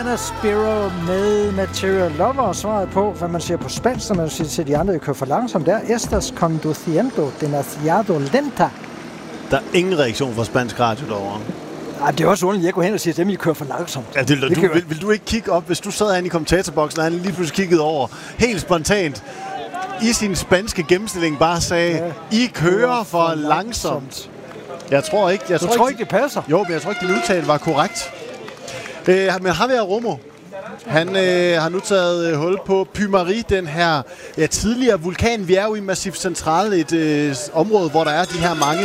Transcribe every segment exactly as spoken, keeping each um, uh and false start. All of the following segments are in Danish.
Spiro med Material Lover. Svaret på, hvad man siger på spansk, når man siger til de andre, at kører for langsomt, der Estas conduciendo demasiado lenta. Der er ingen reaktion fra spansk radio derovre. Ej, det er også underligt, jeg går hen og siger til dem, I kører for langsomt. Ja, det, det du, vil, vil du ikke kigge op, hvis du sad herinde i kommentatorboksen, og han lige pludselig kiggede over, helt spontant, i sin spanske gennemstilling bare sagde, ja, I kører for langsomt. langsomt. Jeg tror ikke, jeg du tror, tror ikke, ikke, det passer? Jo, men jeg tror ikke, din udtale var korrekt. Øh, men Javier Romo, han øh, har nu taget øh, hul på Pymari, den her ja, tidligere vulkan. Vi er jo i Massif Central, et øh, område, hvor der er de her mange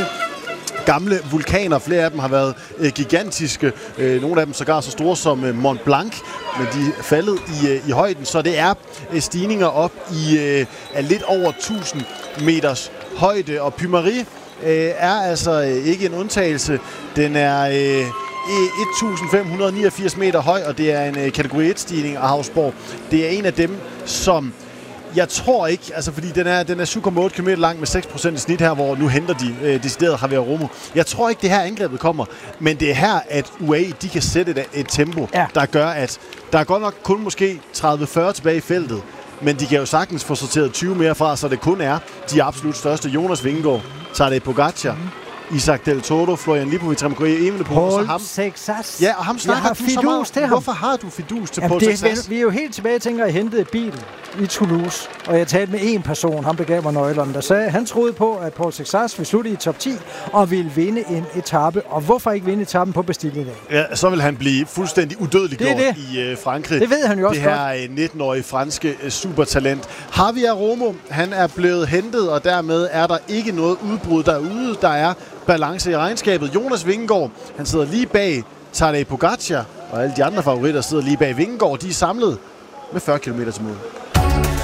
gamle vulkaner. Flere af dem har været øh, gigantiske. Øh, nogle af dem sågar så store som øh, Mont Blanc, men de er faldet i, øh, i højden. Så det er øh, stigninger op i øh, lidt over tusind meters højde. Og Pymari øh, er altså øh, ikke en undtagelse. Den er øh, et tusind fem hundrede niogfirs meter høj, og det er en øh, kategori et-stigning af Havsborg. Det er en af dem, som jeg tror ikke, altså fordi den er, den er syv komma otte kilometer lang med seks procent i snit her, hvor nu henter de øh, decideret Javier Romo. Jeg tror ikke, det her angrebet kommer, men det er her, at U A E, de kan sætte et, et tempo, ja, der gør, at der er godt nok kun måske tredive fyrre tilbage i feltet, men de kan jo sagtens få sorteret tyve mere fra, så det kun er de absolut største. Jonas Vingegaard, Tadej Pogacar, mm. Isaac Del Toro, Florian Lipovic, Remco Evenepoel, og så ham. Sexas. Ja, og ham snakker du så meget. Til ham. Hvorfor har du fidus til Paul Sexas? Vi er jo helt tilbage, tænker jeg, hentede bilen i Toulouse, og jeg talte med en person, han begav mig nøglerne, der sagde, han troede på, at Paul Sexas ville slutte i top ti og ville vinde en etape. Og hvorfor ikke vinde etappen på Bastille i dag? Ja, så vil han blive fuldstændig udødeliggjort det i øh, Frankrig. Det ved han jo også det her godt. nitten-årige franske øh, supertalent. Javier Romo, han er blevet hentet, og dermed er der ikke noget udbrud derude. Der er balance i regnskabet. Jonas Vingegaard, han sidder lige bag Tadej Pogacar, og alle de andre favoritter sidder lige bag Vingegaard. De er samlet med fyrre kilometer til mål.